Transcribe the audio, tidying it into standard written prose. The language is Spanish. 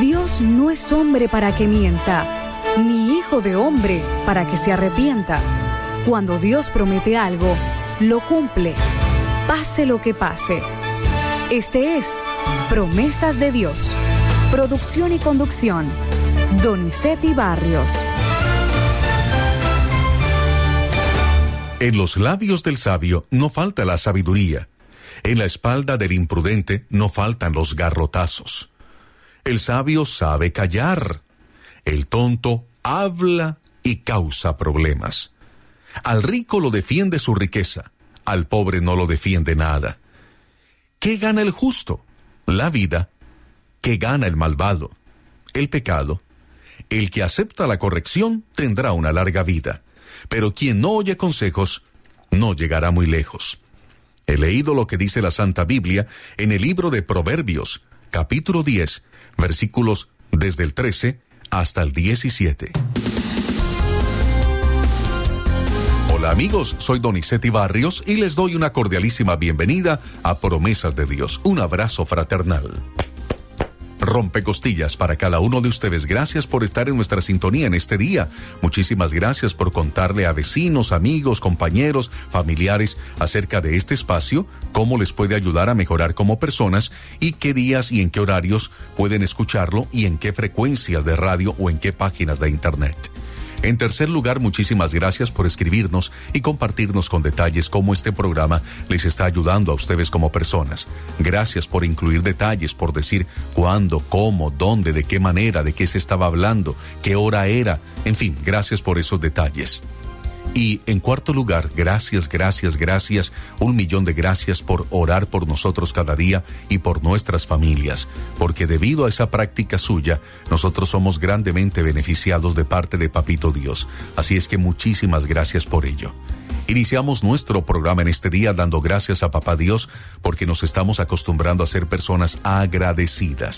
Dios no es hombre para que mienta, ni hijo de hombre para que se arrepienta. Cuando Dios promete algo, lo cumple, pase lo que pase. Este es Promesas de Dios. Producción y conducción, Donizetti Barrios. En los labios del sabio no falta la sabiduría. En la espalda del imprudente no faltan los garrotazos. El sabio sabe callar. El tonto habla y causa problemas. Al rico lo defiende su riqueza. Al pobre no lo defiende nada. ¿Qué gana el justo? La vida. ¿Qué gana el malvado? El pecado. El que acepta la corrección tendrá una larga vida, pero quien no oye consejos no llegará muy lejos. He leído lo que dice la Santa Biblia en el libro de Proverbios, capítulo 10, versículos desde el 13 hasta el 17. Hola amigos, soy Donizetti Barrios y les doy una cordialísima bienvenida a Promesas de Dios. Un abrazo fraternal. Rompecostillas para cada uno de ustedes. Gracias por estar en nuestra sintonía en este día. Muchísimas gracias por contarle a vecinos, amigos, compañeros, familiares acerca de este espacio, cómo les puede ayudar a mejorar como personas y qué días y en qué horarios pueden escucharlo y en qué frecuencias de radio o en qué páginas de internet. En tercer lugar, muchísimas gracias por escribirnos y compartirnos con detalles cómo este programa les está ayudando a ustedes como personas. Gracias por incluir detalles, por decir cuándo, cómo, dónde, de qué manera, de qué se estaba hablando, qué hora era. En fin, gracias por esos detalles. Y en cuarto lugar, gracias, 1,000,000 de gracias por orar por nosotros cada día y por nuestras familias, porque debido a esa práctica suya, nosotros somos grandemente beneficiados de parte de Papito Dios. Así es que muchísimas gracias por ello. Iniciamos nuestro programa en este día dando gracias a Papá Dios porque nos estamos acostumbrando a ser personas agradecidas.